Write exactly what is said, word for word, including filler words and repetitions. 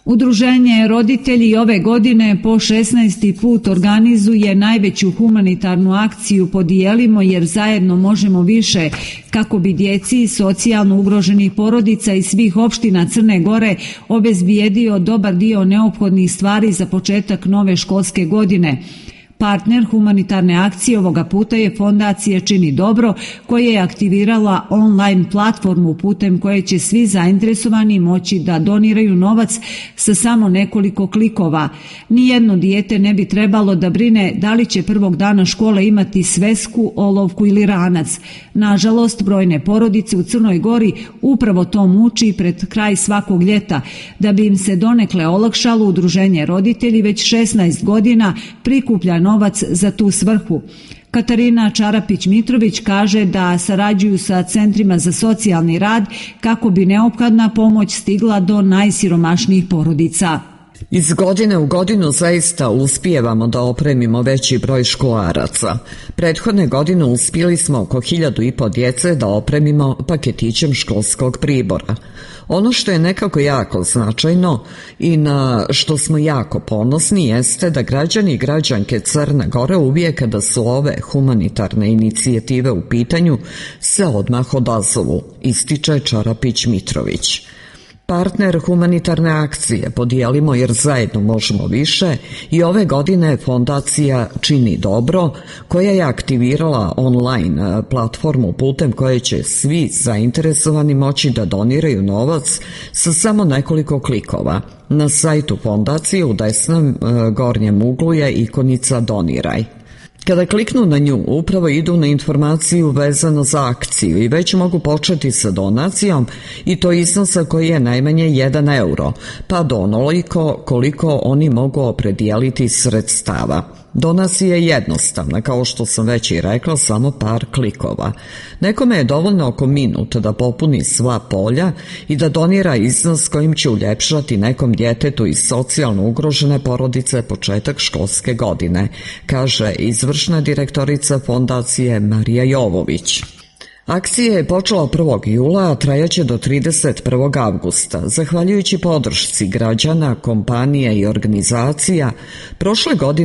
Udruženje Roditelji ove godine po šesnaesti put organizuje najveću humanitarnu akciju Podijelimo jer zajedno možemo više, kako bi djeci socijalno ugroženih porodica iz svih opština Crne Gore obezbijedio dobar dio neophodnih stvari za početak nove školske godine. Partner humanitarne akcije ovoga puta je fondacija Čini dobro, koja je aktivirala online platformu putem koje će svi zainteresovani moći da doniraju novac sa samo nekoliko klikova. Nijedno dijete ne bi trebalo da brine da li će prvog dana škole imati svesku, olovku ili ranac. Nažalost, brojne porodice u Crnoj Gori upravo to muči pred kraj svakog ljeta. Da bi im se donekle olakšalo, Udruženje Roditelji već šesnaest godina prikuplja novac za tu svrhu. Katarina Čarapić-Mitrović kaže da sarađuju sa centrima za socijalni rad kako bi neophodna pomoć stigla do najsiromašnijih porodica. Iz godine u godinu zaista uspijevamo da opremimo veći broj školaraca. Prethodne godine uspjeli smo oko hiljadu i po djece da opremimo paketićem školskog pribora. Ono što je nekako jako značajno i na što smo jako ponosni jeste da građani i građanke Crne Gore uvijek kada su ove humanitarne inicijative u pitanju se odmah odazovu, ističe Čarapić-Mitrović. Partner humanitarne akcije Podijelimo jer zajedno možemo više i ove godine fondacija Čini dobro, koja je aktivirala online platformu putem koje će svi zainteresovani moći da doniraju novac sa samo nekoliko klikova. Na sajtu fondacije u desnom gornjem uglu je ikonica Doniraj. Kada kliknu na nju, upravo idu na informaciju vezano za akciju i već mogu početi sa donacijom i to iznosa koji je najmanje jedan euro, pa do onoliko koliko oni mogu opredijeliti sredstava. Donacija je jednostavna, kao što sam već i rekla, samo par klikova. Nekome je dovoljno oko minut da popuni sva polja i da donira iznos kojim će uljepšati nekom djetetu iz socijalno ugrožene porodice početak školske godine, kaže izvršna direktorica fondacije Marija Jovović. Akcija je počela prvog jula, a trajaće do trideset prvog avgusta. Zahvaljujući podršci građana, kompanija i organizacija, prošle godine